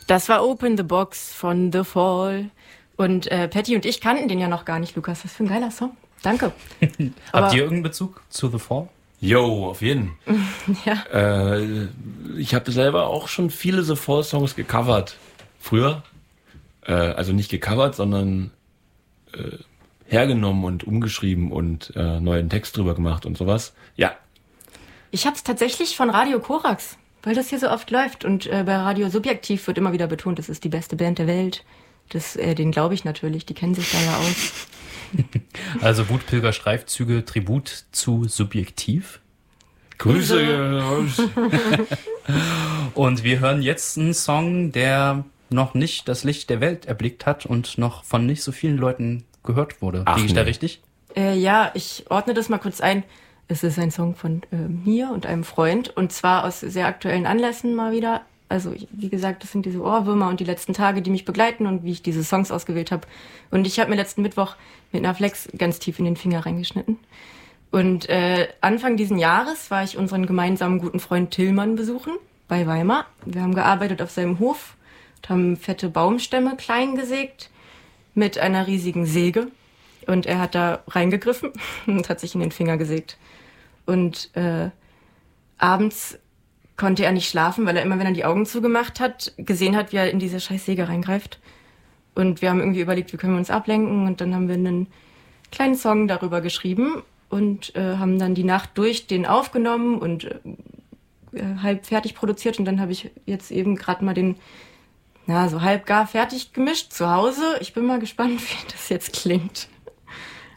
Das war Open the Box von The Fall. Und Patty und ich kannten den ja noch gar nicht, Lukas. Was für ein geiler Song. Danke. Habt ihr irgendeinen Bezug zu The Fall? Yo, auf jeden. Ja. Ich habe selber auch schon viele The Fall-Songs gecovert. Früher. Also nicht gecovert, sondern hergenommen und umgeschrieben und neuen Text drüber gemacht und sowas. Ja. Ich hab's tatsächlich von Radio Korax, weil das hier so oft läuft. Und bei Radio Subjektiv wird immer wieder betont, das ist die beste Band der Welt. Den glaube ich natürlich, die kennen sich da ja aus. Also Wutpilger Streifzüge, Tribut zu Subjektiv. Grüße. Und wir hören jetzt einen Song, der noch nicht das Licht der Welt erblickt hat und noch von nicht so vielen Leuten gehört wurde. Liege ich da richtig? Ja, ich ordne das mal kurz ein. Es ist ein Song von mir und einem Freund und zwar aus sehr aktuellen Anlässen mal wieder. Also wie gesagt, das sind diese Ohrwürmer und die letzten Tage, die mich begleiten und wie ich diese Songs ausgewählt habe. Und ich habe mir letzten Mittwoch mit einer Flex ganz tief in den Finger reingeschnitten. Und Anfang diesen Jahres war ich unseren gemeinsamen guten Freund Tillmann besuchen bei Weimar. Wir haben gearbeitet auf seinem Hof und haben fette Baumstämme klein gesägt mit einer riesigen Säge. Und er hat da reingegriffen und hat sich in den Finger gesägt. Und abends konnte er nicht schlafen, weil er immer, wenn er die Augen zugemacht hat, gesehen hat, wie er in diese scheiß Säge reingreift. Und wir haben irgendwie überlegt, wie können wir uns ablenken. Und dann haben wir einen kleinen Song darüber geschrieben und haben dann die Nacht durch den aufgenommen und halb fertig produziert. Und dann habe ich jetzt eben gerade mal den, so halb gar fertig gemischt zu Hause. Ich bin mal gespannt, wie das jetzt klingt.